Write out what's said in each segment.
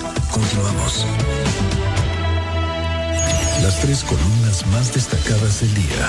Continuamos. Las 3 columnas más destacadas del día.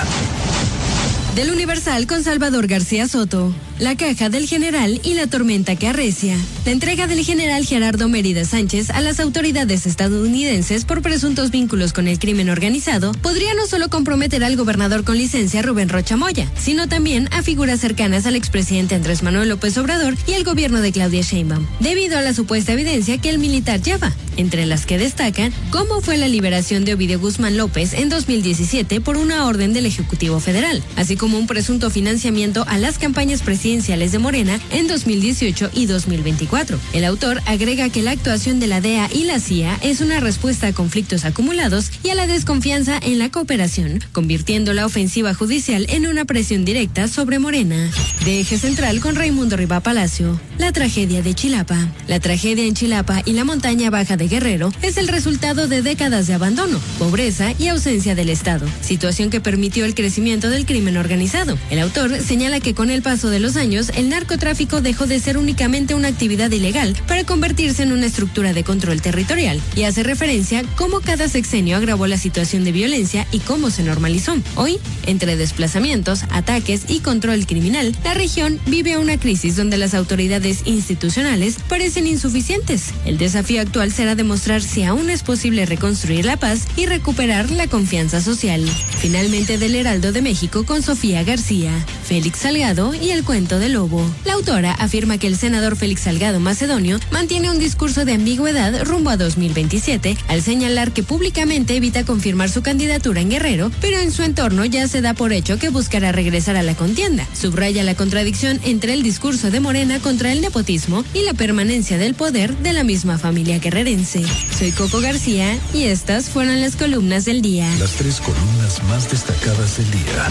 Del Universal con Salvador García Soto. La caja del general y la tormenta que arrecia. La entrega del general Gerardo Mérida Sánchez a las autoridades estadounidenses por presuntos vínculos con el crimen organizado podría no solo comprometer al gobernador con licencia Rubén Rocha Moya, sino también a figuras cercanas al expresidente Andrés Manuel López Obrador y al gobierno de Claudia Sheinbaum, debido a la supuesta evidencia que el militar lleva, entre las que destacan cómo fue la liberación de Ovidio Guzmán López en 2017 por una orden del Ejecutivo Federal, así como un presunto financiamiento a las campañas presidenciales de Morena en 2018 y 2024. El autor agrega que la actuación de la DEA y la CIA es una respuesta a conflictos acumulados y a la desconfianza en la cooperación, convirtiendo la ofensiva judicial en una presión directa sobre Morena. De Eje Central con Raimundo Riva Palacio. La tragedia de Chilapa. La tragedia en Chilapa y la montaña baja de Guerrero es el resultado de décadas de abandono, pobreza y ausencia del Estado, situación que permitió el crecimiento del crimen organizado. El autor señala que con el paso de los años, el narcotráfico dejó de ser únicamente una actividad ilegal para convertirse en una estructura de control territorial, y hace referencia cómo cada sexenio agravó la situación de violencia y cómo se normalizó. Hoy, entre desplazamientos, ataques y control criminal, la región vive una crisis donde las autoridades institucionales parecen insuficientes. El desafío actual será demostrar si aún es posible reconstruir la paz y recuperar la confianza social. Finalmente, del Heraldo de México con Sofía García, Félix Salgado y el cuento del lobo. La autora afirma que el senador Félix Salgado Macedonio mantiene un discurso de ambigüedad rumbo a 2027 al señalar que públicamente evita confirmar su candidatura en Guerrero, pero en su entorno ya se da por hecho que buscará regresar a la contienda. Subraya la contradicción entre el discurso de Morena contra el nepotismo y la permanencia del poder de la misma familia guerrerense. Soy Coco García y estas fueron las columnas del día. Las 3 columnas más destacadas del día.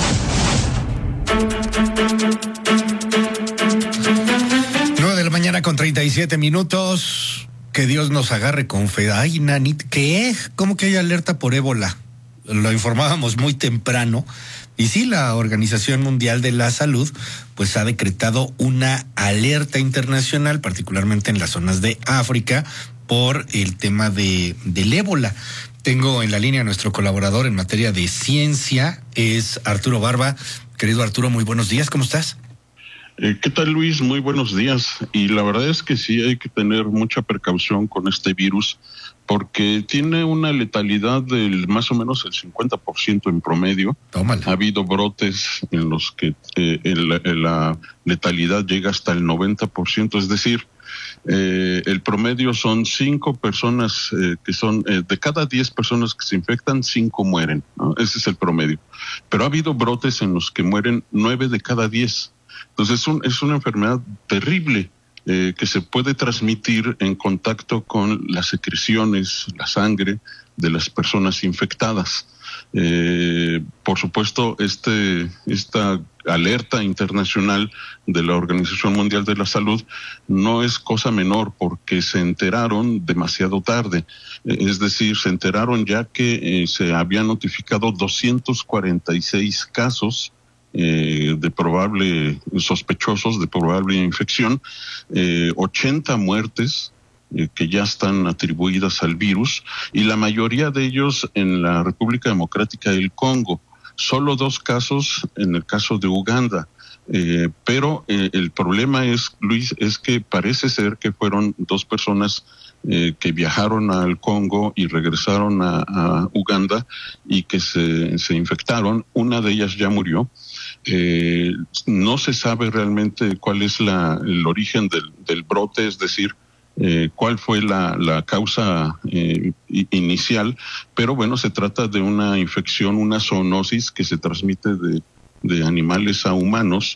9:37 a.m. Que Dios nos agarre con fe. Ay, Nanit, ¿qué? ¿Cómo que hay alerta por ébola? Lo informábamos muy temprano. Y sí, la Organización Mundial de la Salud pues ha decretado una alerta internacional, particularmente en las zonas de África, por el tema del ébola. Tengo en la línea a nuestro colaborador en materia de ciencia, es Arturo Barba. Querido Arturo, muy buenos días, ¿cómo estás? ¿Qué tal, Luis? Muy buenos días. Y la verdad es que sí hay que tener mucha precaución con este virus porque tiene una letalidad del más o menos el 50% en promedio. Tómala. Ha habido brotes en los que la letalidad llega hasta el 90%, es decir, el promedio son 5 personas que son, de cada 10 personas que se infectan, 5 mueren, ¿no? Ese es el promedio. Pero ha habido brotes en los que mueren 9 de cada 10. Entonces es una enfermedad terrible que se puede transmitir en contacto con las secreciones, la sangre de las personas infectadas. Por supuesto, esta alerta internacional de la Organización Mundial de la Salud no es cosa menor porque se enteraron demasiado tarde. Es decir, se enteraron ya que se habían notificado 246 casos de probable sospechosos de probable infección, 80 muertes que ya están atribuidas al virus, y la mayoría de ellos en la República Democrática del Congo. Solo 2 casos en el caso de Uganda. Pero el problema es, Luis, es que parece ser que fueron 2 personas que viajaron al Congo y regresaron a Uganda y que se infectaron. Una de ellas ya murió. No se sabe realmente cuál es el origen del brote, es decir, cuál fue la causa inicial, pero bueno, se trata de una infección, una zoonosis que se transmite de animales a humanos,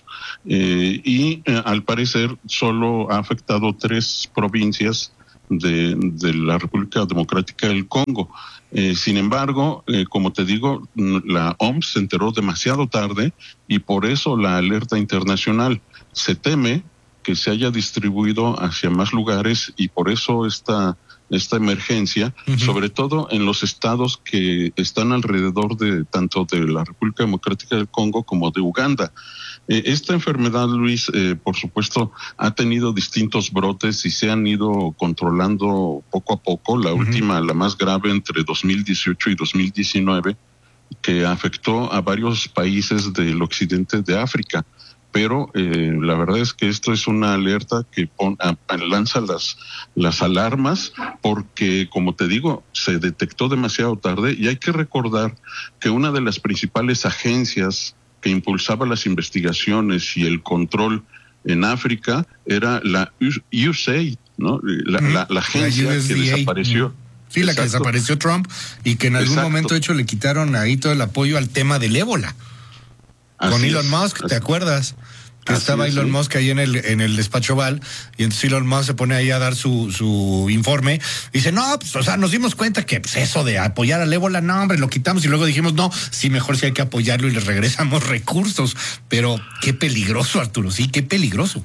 y al parecer solo ha afectado 3 provincias de la República Democrática del Congo. Sin embargo, como te digo, la OMS se enteró demasiado tarde y por eso la alerta internacional. Se teme que se haya distribuido hacia más lugares y por eso esta emergencia, sobre todo en los estados que están alrededor de tanto de la República Democrática del Congo como de Uganda. Esta enfermedad, Luis, por supuesto, ha tenido distintos brotes y se han ido controlando poco a poco. La última, la más grave, entre 2018 y 2019, que afectó a varios países del occidente de África. Pero la verdad es que esto es una alerta que lanza las alarmas, porque, como te digo, se detectó demasiado tarde, y hay que recordar que una de las principales agencias que impulsaba las investigaciones y el control en África era la USAID, ¿no? La agencia que desapareció. Sí, la que desapareció Trump, y que en algún momento, de hecho, le quitaron ahí todo el apoyo al tema del ébola. Con Elon Musk, ¿te acuerdas? Que estaba Elon Musk ahí en el despacho Oval, y entonces Elon Musk se pone ahí a dar su informe, y dice, no, pues, o sea, nos dimos cuenta que pues, eso de apoyar al ébola, no, hombre, lo quitamos, y luego dijimos, no, sí, mejor sí hay que apoyarlo y les regresamos recursos. Pero qué peligroso, Arturo, sí, qué peligroso.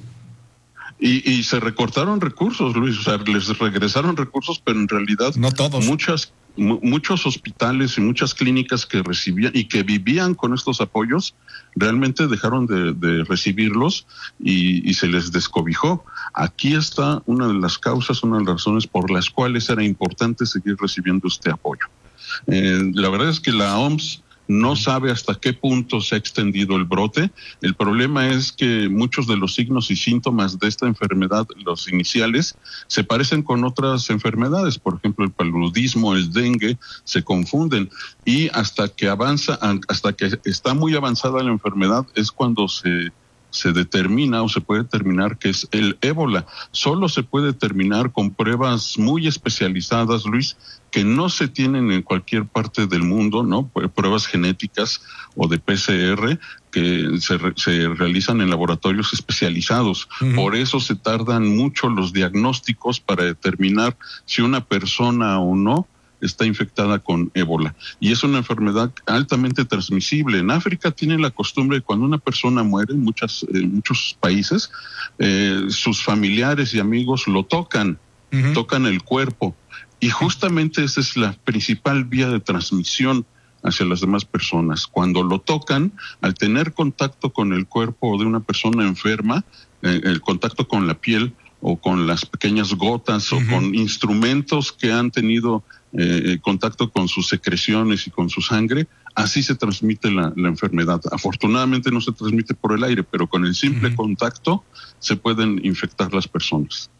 Y se recortaron recursos, Luis, o sea, les regresaron recursos, pero en realidad no todos. Muchos hospitales y muchas clínicas que recibían y que vivían con estos apoyos realmente dejaron de recibirlos, y se les descobijó. Aquí está una de las causas, una de las razones por las cuales era importante seguir recibiendo este apoyo. La verdad es que la OMS no sabe hasta qué punto se ha extendido el brote. El problema es que muchos de los signos y síntomas de esta enfermedad, los iniciales, se parecen con otras enfermedades. Por ejemplo, el paludismo, el dengue, se confunden. Y hasta que está muy avanzada la enfermedad, es cuando se determina o se puede determinar que es el ébola. Solo se puede determinar con pruebas muy especializadas, Luis, que no se tienen en cualquier parte del mundo, ¿no? Pruebas genéticas o de PCR que se realizan en laboratorios especializados. Por eso se tardan mucho los diagnósticos para determinar si una persona o no está infectada con ébola. Y es una enfermedad altamente transmisible. En África tienen la costumbre de cuando una persona muere, en muchos países, sus familiares y amigos lo tocan el cuerpo. Y justamente esa es la principal vía de transmisión hacia las demás personas. Cuando lo tocan, al tener contacto con el cuerpo de una persona enferma, el contacto con la piel o con las pequeñas gotas o con instrumentos que han tenido contacto con sus secreciones y con su sangre, así se transmite la enfermedad. Afortunadamente no se transmite por el aire, pero con el simple contacto se pueden infectar las personas.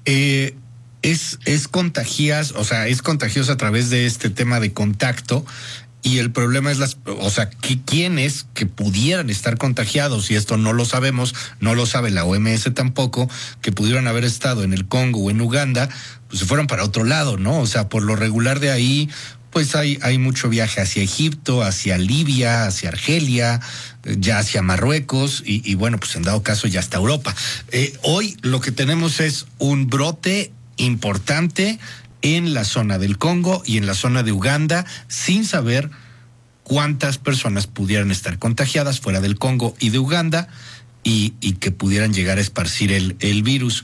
Es contagiosa a través de este tema de contacto, y el problema es quiénes que pudieran estar contagiados, y esto no lo sabemos, no lo sabe la OMS tampoco, que pudieran haber estado en el Congo o en Uganda, pues se fueron para otro lado, ¿no? O sea, por lo regular de ahí, pues hay mucho viaje hacia Egipto, hacia Libia, hacia Argelia, ya hacia Marruecos, y bueno, pues en dado caso ya hasta Europa. Hoy lo que tenemos es un brote importante en la zona del Congo y en la zona de Uganda, sin saber cuántas personas pudieran estar contagiadas fuera del Congo y de Uganda, y que pudieran llegar a esparcir el virus.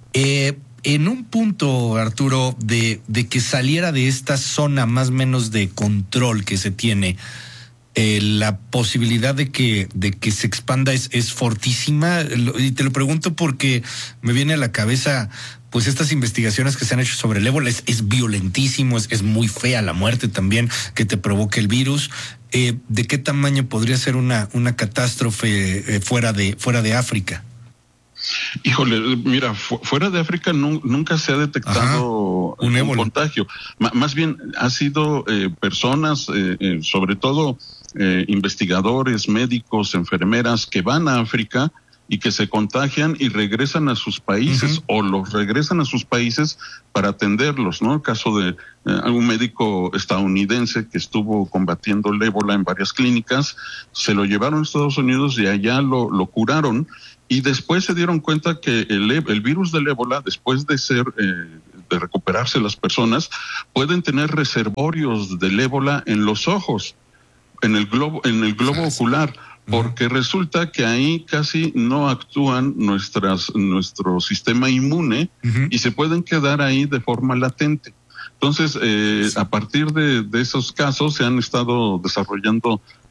En un punto, Arturo, de que saliera de esta zona más o menos de control que se tiene, la posibilidad de que se expanda es fortísima, y te lo pregunto porque me viene a la cabeza pues estas investigaciones que se han hecho sobre el ébola. Es violentísimo, es muy fea la muerte también que te provoca el virus. ¿De qué tamaño podría ser una catástrofe fuera de África? Híjole, mira, fuera de África nunca se ha detectado un contagio. Más bien ha sido personas, sobre todo investigadores, médicos, enfermeras, que van a África y que se contagian y regresan a sus países, o los regresan a sus países para atenderlos, ¿no? El caso de un médico estadounidense que estuvo combatiendo el ébola en varias clínicas, se lo llevaron a Estados Unidos y allá lo curaron, y después se dieron cuenta que el virus del ébola, después de recuperarse las personas, pueden tener reservorios del ébola en los ojos, en el globo ocular, porque resulta que ahí casi no actúan nuestro sistema inmune, y se pueden quedar ahí de forma latente. Entonces, a partir de esos casos se han estado desarrollando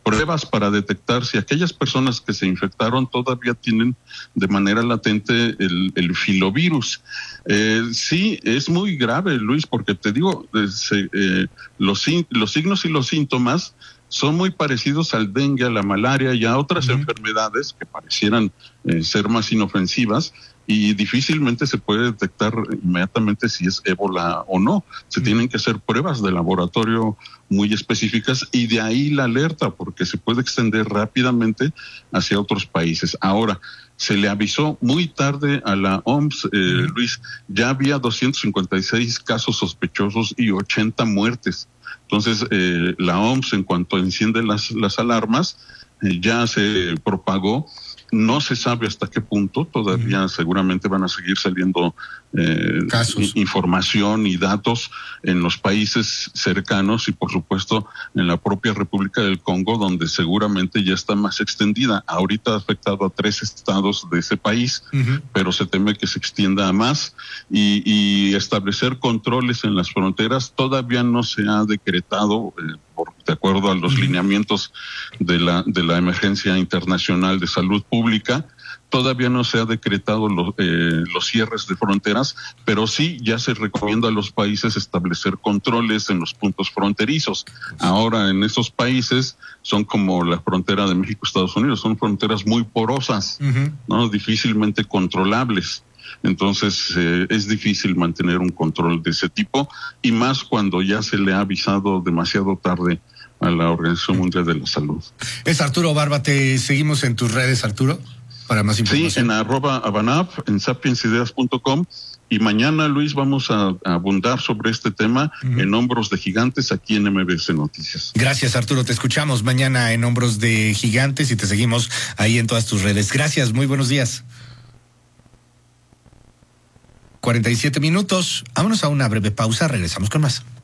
pruebas para detectar si aquellas personas que se infectaron todavía tienen de manera latente el filovirus. Sí, es muy grave, Luis, porque te digo, los signos y los síntomas son muy parecidos al dengue, a la malaria y a otras enfermedades que parecieran ser más inofensivas, y difícilmente se puede detectar inmediatamente si es ébola o no. Se tienen que hacer pruebas de laboratorio muy específicas, y de ahí la alerta, porque se puede extender rápidamente hacia otros países. Ahora, se le avisó muy tarde a la OMS, Luis, ya había 256 casos sospechosos y 80 muertes. Entonces, la OMS, en cuanto enciende las alarmas, ya se propagó. No se sabe hasta qué punto, todavía seguramente van a seguir saliendo información y datos en los países cercanos, y por supuesto en la propia República del Congo, donde seguramente ya está más extendida. Ahorita ha afectado a 3 estados de ese país, pero se teme que se extienda a más, y establecer controles en las fronteras todavía no se ha decretado, de acuerdo a los lineamientos de la Emergencia Internacional de Salud Pública. Todavía no se ha decretado los cierres de fronteras, pero sí ya se recomienda a los países establecer controles en los puntos fronterizos. Ahora, en esos países son como la frontera de México-Estados Unidos, son fronteras muy porosas, ¿no? Difícilmente controlables. Entonces es difícil mantener un control de ese tipo, y más cuando ya se le ha avisado demasiado tarde a la Organización Mundial de la Salud. Es Arturo Barba, te seguimos en tus redes, Arturo, para más información. Sí, en @abanap, en sapiensideas.com, y mañana, Luis, vamos a abundar sobre este tema en Hombros de Gigantes, aquí en MBS Noticias. Gracias, Arturo, te escuchamos mañana en Hombros de Gigantes y te seguimos ahí en todas tus redes. Gracias, muy buenos días. 47 minutos, vámonos a una breve pausa, regresamos con más.